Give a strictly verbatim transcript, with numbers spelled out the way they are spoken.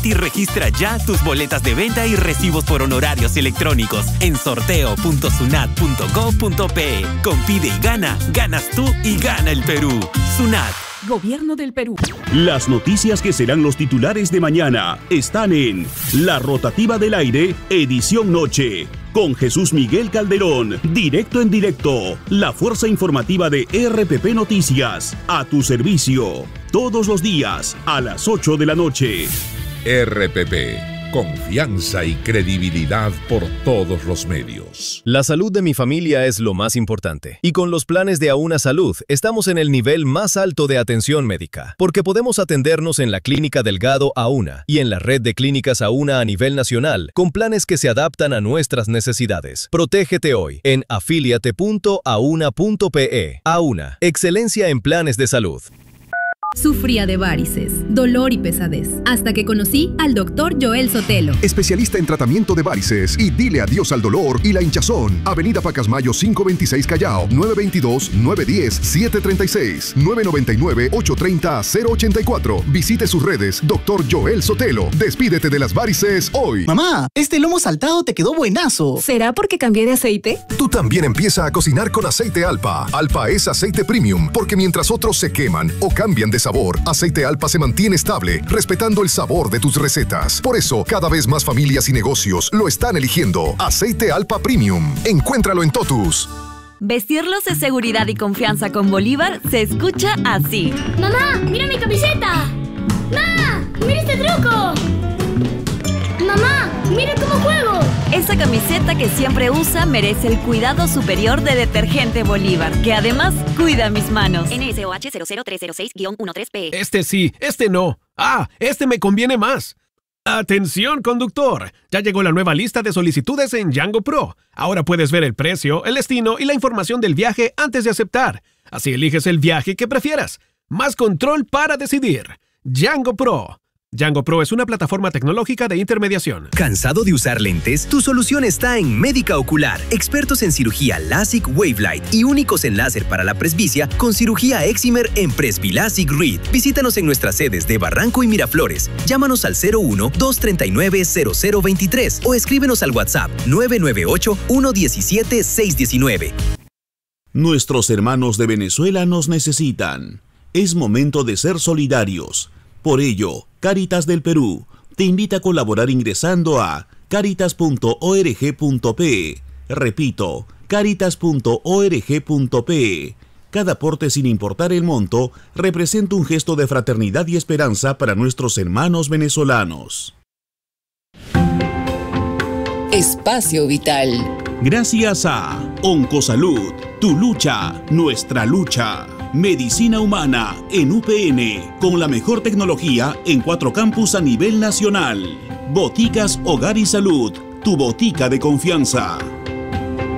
Inscríbete y registra ya tus boletas de venta y recibos por honorarios electrónicos en sorteo punto sunat punto gov punto pe. Compite y gana, ganas tú y gana el Perú. SUNAT. Gobierno del Perú. Las noticias que serán los titulares de mañana están en La Rotativa del Aire, edición noche, con Jesús Miguel Calderón, directo en directo, la fuerza informativa de R P P Noticias, a tu servicio, todos los días, a las ocho de la noche. R P P, confianza y credibilidad por todos los medios. La salud de mi familia es lo más importante. Y con los planes de Auna Salud, estamos en el nivel más alto de atención médica, porque podemos atendernos en la Clínica Delgado Auna y en la red de clínicas Auna a nivel nacional, con planes que se adaptan a nuestras necesidades. Protégete hoy en afiliate punto auna punto pe. Auna, excelencia en planes de salud. Sufría de varices, dolor y pesadez, hasta que conocí al doctor Joel Sotelo. Especialista en tratamiento de varices y dile adiós al dolor y la hinchazón. Avenida Pacasmayo cinco veintiséis Callao, nueve veintidós, nueve diez, siete treinta y seis, nueve noventa y nueve, ocho treinta, cero ochenta y cuatro. Visite sus redes, doctor Joel Sotelo. Despídete de las varices hoy. Mamá, este lomo saltado te quedó buenazo. ¿Será porque cambié de aceite? Tú también empieza a cocinar con aceite Alpa. Alpa es aceite premium, porque mientras otros se queman o cambian de sabor, Aceite Alpa se mantiene estable, respetando el sabor de tus recetas. Por eso, cada vez más familias y negocios lo están eligiendo. Aceite Alpa Premium. Encuéntralo en Totus. Vestirlos de seguridad y confianza con Bolívar se escucha así. ¡Mamá, mira mi camiseta! ¡Mamá, mira este truco! ¡Mamá, mira cómo juego! Esa camiseta que siempre usa merece el cuidado superior de Detergente Bolívar, que además cuida mis manos. N S O H cero cero tres cero seis guión trece P. Este sí, este no. Ah, este me conviene más. ¡Atención, conductor! Ya llegó la nueva lista de solicitudes en Django Pro. Ahora puedes ver el precio, el destino y la información del viaje antes de aceptar. Así eliges el viaje que prefieras. Más control para decidir. Django Pro. Django Pro es una plataforma tecnológica de intermediación. ¿Cansado de usar lentes? Tu solución está en Médica Ocular. Expertos en cirugía LASIK Wavelight y únicos en láser para la presbicia con cirugía Excimer en Presbilasic Reed. Visítanos en nuestras sedes de Barranco y Miraflores. Llámanos al cero uno, dos treinta y nueve, cero cero veintitrés o escríbenos al WhatsApp nueve nueve ocho, uno diecisiete, seis diecinueve. Nuestros hermanos de Venezuela nos necesitan. Es momento de ser solidarios. Por ello, Cáritas del Perú te invita a colaborar ingresando a caritas punto org punto pe. Repito, caritas punto org punto pe. Cada aporte, sin importar el monto, representa un gesto de fraternidad y esperanza para nuestros hermanos venezolanos. Espacio Vital. Gracias a Oncosalud, tu lucha, nuestra lucha. Medicina humana en U P N, con la mejor tecnología en cuatro campus a nivel nacional. Boticas Hogar y Salud, tu botica de confianza.